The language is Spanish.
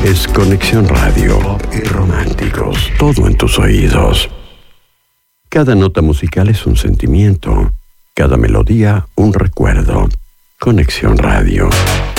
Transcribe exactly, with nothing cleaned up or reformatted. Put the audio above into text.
es Conexión Radio. Pop y románticos, todo en tus oídos. Cada nota musical es un sentimiento, cada melodía un recuerdo. Conexión Radio.